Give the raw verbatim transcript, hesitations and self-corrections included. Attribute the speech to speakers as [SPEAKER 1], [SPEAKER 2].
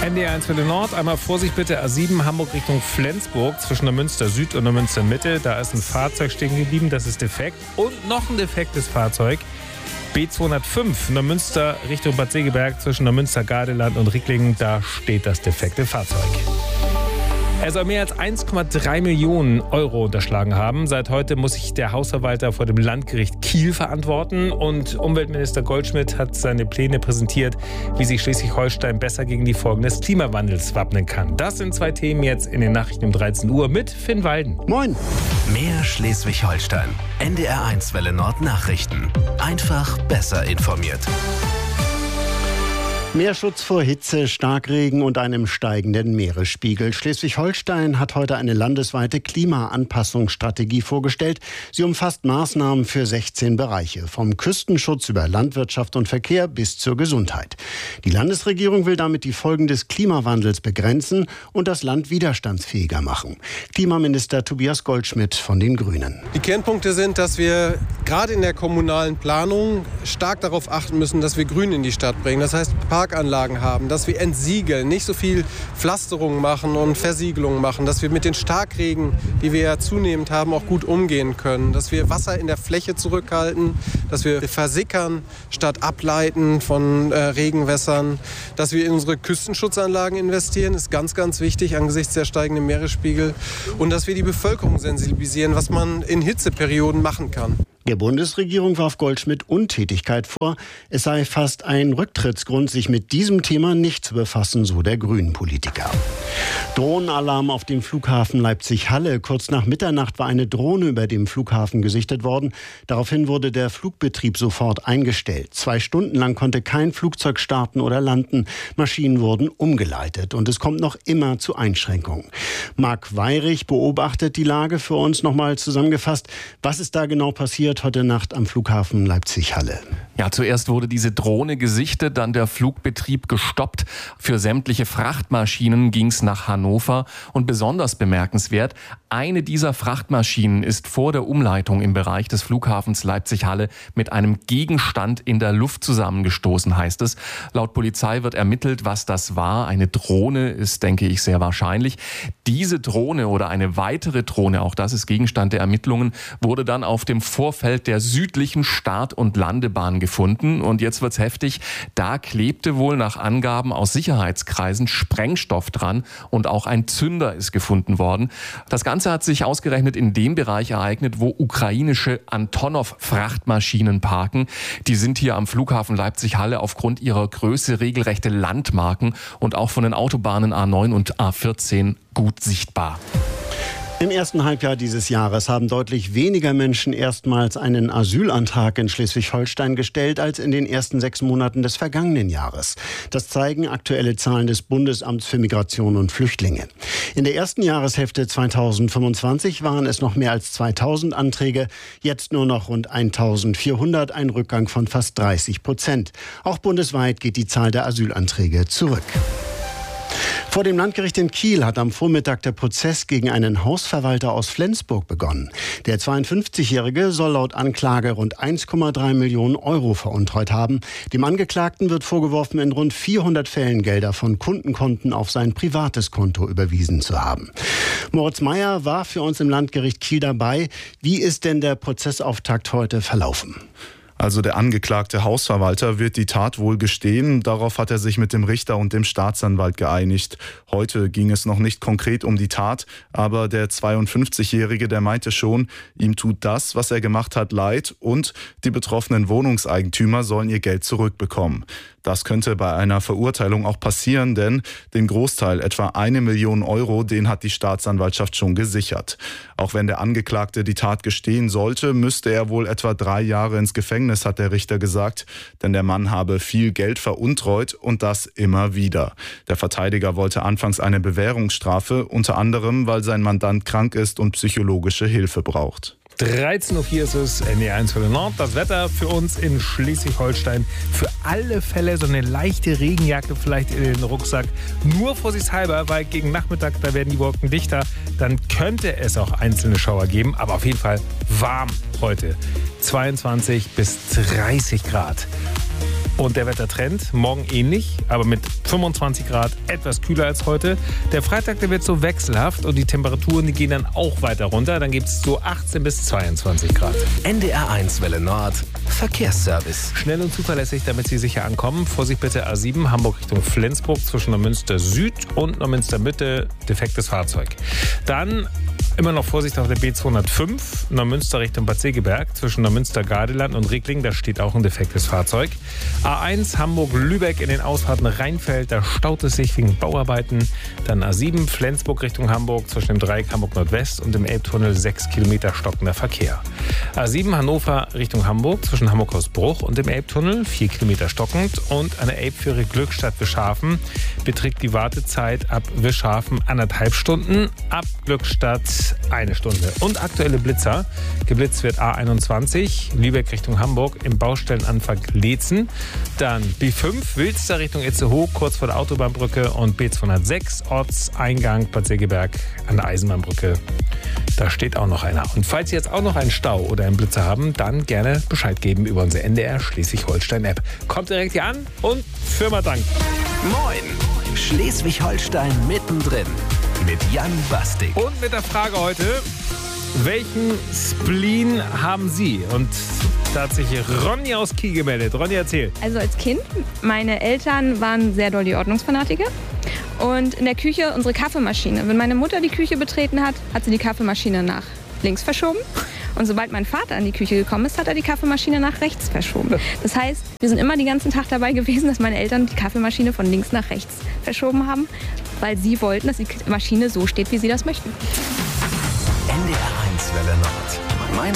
[SPEAKER 1] N D R eins Welle Nord, einmal Vorsicht bitte, A sieben Hamburg Richtung Flensburg zwischen der Münster Süd und der Münster Mitte. Da ist ein Fahrzeug stehen geblieben, das ist defekt. Und noch ein defektes Fahrzeug, B zweihundertfünf von der Münster Richtung Bad Segeberg zwischen der Münster Gardeland und Ricklingen. Da steht das defekte Fahrzeug. Er soll mehr als eins Komma drei Millionen Euro unterschlagen haben. Seit heute muss sich der Hausverwalter vor dem Landgericht Kiel verantworten. Und Umweltminister Goldschmidt hat seine Pläne präsentiert, wie sich Schleswig-Holstein besser gegen die Folgen des Klimawandels wappnen kann. Das sind zwei Themen jetzt in den Nachrichten um dreizehn Uhr mit Finn Walden.
[SPEAKER 2] Moin!
[SPEAKER 3] Mehr Schleswig-Holstein. N D R eins Welle Nord Nachrichten. Einfach besser informiert.
[SPEAKER 2] Mehr Schutz vor Hitze, Starkregen und einem steigenden Meeresspiegel. Schleswig-Holstein hat heute eine landesweite Klimaanpassungsstrategie vorgestellt. Sie umfasst Maßnahmen für sechzehn Bereiche, vom Küstenschutz über Landwirtschaft und Verkehr bis zur Gesundheit. Die Landesregierung will damit die Folgen des Klimawandels begrenzen und das Land widerstandsfähiger machen. Klimaminister Tobias Goldschmidt von den Grünen.
[SPEAKER 4] Die Kernpunkte sind, dass wir gerade in der kommunalen Planung stark darauf achten müssen, dass wir Grün in die Stadt bringen. Das heißt, Parkanlagen haben, dass wir entsiegeln, nicht so viel Pflasterung machen und Versiegelung machen, dass wir mit den Starkregen, die wir ja zunehmend haben, auch gut umgehen können, dass wir Wasser in der Fläche zurückhalten, dass wir versickern statt ableiten von äh, Regenwässern, dass wir in unsere Küstenschutzanlagen investieren, ist ganz, ganz wichtig angesichts der steigenden Meeresspiegel, und dass wir die Bevölkerung sensibilisieren, was man in Hitzeperioden machen kann.
[SPEAKER 2] Der Bundesregierung warf Goldschmidt Untätigkeit vor. Es sei fast ein Rücktrittsgrund, sich mit diesem Thema nicht zu befassen, so der Grünen-Politiker. Drohnenalarm auf dem Flughafen Leipzig-Halle. Kurz nach Mitternacht war eine Drohne über dem Flughafen gesichtet worden. Daraufhin wurde der Flugbetrieb sofort eingestellt. Zwei Stunden lang konnte kein Flugzeug starten oder landen. Maschinen wurden umgeleitet und es kommt noch immer zu Einschränkungen. Marc Weyrich beobachtet die Lage für uns nochmal zusammengefasst. Was ist da genau passiert heute Nacht am Flughafen Leipzig-Halle?
[SPEAKER 5] Ja, zuerst wurde diese Drohne gesichtet, dann der Flugbetrieb gestoppt. Für sämtliche Frachtmaschinen ging es nach Hannover. Und besonders bemerkenswert, eine dieser Frachtmaschinen ist vor der Umleitung im Bereich des Flughafens Leipzig-Halle mit einem Gegenstand in der Luft zusammengestoßen, heißt es. Laut Polizei wird ermittelt, was das war. Eine Drohne ist, denke ich, sehr wahrscheinlich. Diese Drohne oder eine weitere Drohne, auch das ist Gegenstand der Ermittlungen, wurde dann auf dem Vorfeld der südlichen Start- und Landebahn gefunden. Und jetzt wird's heftig. Da klebte wohl nach Angaben aus Sicherheitskreisen Sprengstoff dran und auch ein Zünder ist gefunden worden. Das Ganze hat sich ausgerechnet in dem Bereich ereignet, wo ukrainische Antonov-Frachtmaschinen parken. Die sind hier am Flughafen Leipzig-Halle aufgrund ihrer Größe regelrechte Landmarken und auch von den Autobahnen A neun und A vierzehn gut sichtbar.
[SPEAKER 2] Im ersten Halbjahr dieses Jahres haben deutlich weniger Menschen erstmals einen Asylantrag in Schleswig-Holstein gestellt als in den ersten sechs Monaten des vergangenen Jahres. Das zeigen aktuelle Zahlen des Bundesamts für Migration und Flüchtlinge. In der ersten Jahreshälfte zweitausendfünfundzwanzig waren es noch mehr als zweitausend Anträge, jetzt nur noch rund eintausendvierhundert, ein Rückgang von fast dreißig Prozent. Auch bundesweit geht die Zahl der Asylanträge zurück. Vor dem Landgericht in Kiel hat am Vormittag der Prozess gegen einen Hausverwalter aus Flensburg begonnen. Der zweiundfünfzigjährige soll laut Anklage rund eins Komma drei Millionen Euro veruntreut haben. Dem Angeklagten wird vorgeworfen, in rund vierhundert Fällen Gelder von Kundenkonten auf sein privates Konto überwiesen zu haben. Moritz Meyer war für uns im Landgericht Kiel dabei. Wie ist denn der Prozessauftakt heute verlaufen?
[SPEAKER 6] Also der angeklagte Hausverwalter wird die Tat wohl gestehen. Darauf hat er sich mit dem Richter und dem Staatsanwalt geeinigt. Heute ging es noch nicht konkret um die Tat, aber der zweiundfünfzigjährige, der meinte schon, ihm tut das, was er gemacht hat, leid und die betroffenen Wohnungseigentümer sollen ihr Geld zurückbekommen. Das könnte bei einer Verurteilung auch passieren, denn den Großteil, etwa eine Million Euro, den hat die Staatsanwaltschaft schon gesichert. Auch wenn der Angeklagte die Tat gestehen sollte, müsste er wohl etwa drei Jahre ins Gefängnis, hat der Richter gesagt, denn der Mann habe viel Geld veruntreut und das immer wieder. Der Verteidiger wollte anfangs eine Bewährungsstrafe, unter anderem, weil sein Mandant krank ist und psychologische Hilfe braucht.
[SPEAKER 1] dreizehn Uhr vier ist es, N D R eins Welle Nord. Das Wetter für uns in Schleswig-Holstein. Für alle Fälle so eine leichte Regenjacke vielleicht in den Rucksack. Nur vorsichtshalber, weil gegen Nachmittag, da werden die Wolken dichter. Dann könnte es auch einzelne Schauer geben. Aber auf jeden Fall warm heute. zweiundzwanzig bis dreißig Grad. Und der Wettertrend, morgen ähnlich, aber mit fünfundzwanzig Grad, etwas kühler als heute. Der Freitag, der wird so wechselhaft und die Temperaturen, die gehen dann auch weiter runter. Dann gibt es so achtzehn bis zweiundzwanzig Grad.
[SPEAKER 3] N D R eins Welle Nord, Verkehrsservice.
[SPEAKER 1] Schnell und zuverlässig, damit Sie sicher ankommen. Vorsicht bitte A sieben, Hamburg Richtung Flensburg zwischen Neumünster Süd und Neumünster Mitte, defektes Fahrzeug. Dann immer noch Vorsicht auf der B zweihundertfünf, Neumünster Richtung Bad Segeberg zwischen Neumünster-Gardeland und Rickling, da steht auch ein defektes Fahrzeug. A eins Hamburg-Lübeck in den Ausfahrten Rheinfeld, da staut es sich wegen Bauarbeiten. Dann A sieben Flensburg Richtung Hamburg zwischen dem Dreieck Hamburg Nordwest und dem Elbtunnel sechs Kilometer stockender Verkehr. A sieben Hannover Richtung Hamburg zwischen Hamburg-Hausbruch und dem Elbtunnel vier Kilometer stockend und an der Elbfähre Glückstadt-Wischhafen beträgt die Wartezeit ab Wischhafen anderthalb Stunden, ab Glückstadt eine Stunde. Und aktuelle Blitzer. Geblitzt wird A einundzwanzig, Lübeck Richtung Hamburg im Baustellenanfang Leetzen. Dann B fünf, Wilster Richtung Itzehoe, kurz vor der Autobahnbrücke. Und B zweihundertsechs, Ortseingang Bad Segeberg an der Eisenbahnbrücke. Da steht auch noch einer. Und falls Sie jetzt auch noch einen Stau oder einen Blitzer haben, dann gerne Bescheid geben über unsere N D R Schleswig-Holstein-App. Kommt direkt hier an und Firma Dank.
[SPEAKER 3] Moin, Schleswig-Holstein mittendrin. Mit Jan Bastik.
[SPEAKER 1] Und mit der Frage heute, welchen Spleen haben Sie? Und da hat sich Ronny aus Kiel gemeldet. Ronny, erzähl.
[SPEAKER 7] Also als Kind, meine Eltern waren sehr doll die Ordnungsfanatiker. Und in der Küche unsere Kaffeemaschine. Wenn meine Mutter die Küche betreten hat, hat sie die Kaffeemaschine nach links verschoben. Und sobald mein Vater in die Küche gekommen ist, hat er die Kaffeemaschine nach rechts verschoben. Das heißt, wir sind immer den ganzen Tag dabei gewesen, dass meine Eltern die Kaffeemaschine von links nach rechts verschoben haben, weil sie wollten, dass die Maschine so steht, wie sie das möchten.
[SPEAKER 3] N D R eins Welle Nord.